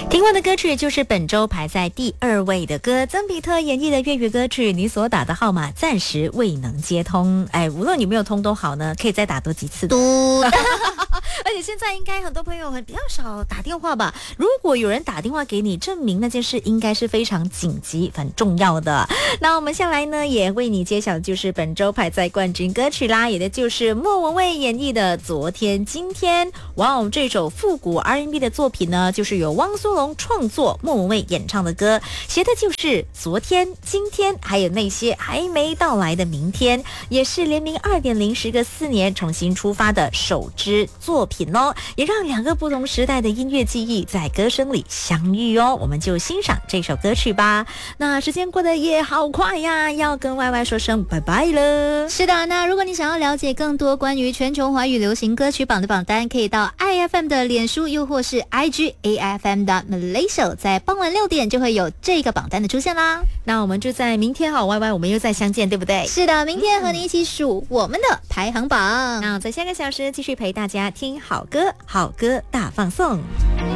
听过的歌曲就是本周排在第2位的歌，曾比特演绎的粤语歌曲《你所打的号码暂时未能接通》。无论有没有通都好呢，可以再打多几次。而且现在应该很多朋友比较少打电话吧，如果有人打电话给你，证明那件事应该是非常紧急很重要的。那我们下来呢也为你揭晓就是本周排在冠军歌曲啦，也就是莫文蔚演绎的《昨天今天》。哇哦，这首复古 R&B 的作品呢，就是由汪苏泷创作，莫文蔚演唱的歌，写的就是昨天今天还有那些还没到来的明天，也是联名 2.0 时隔4年重新出发的首支作品哦，也让2个不同时代的音乐记忆在歌声里相遇哦。我们就欣赏这首歌曲吧。那时间过得也好快呀，要跟 YY 说声拜拜了。 是的，那如果你想要了解更多关于全球华语流行歌曲榜的榜单，可以到 IFM 的脸书又或是 IG AFM 的 Malaysia， 在傍晚6点就会有这个榜单的出现啦。 那我们就在明天好 YY 我们又再相见，对不对？ 是的，明天和你一起数我们的排行榜。 那在下个小时继续陪大家听好歌，好歌大放送。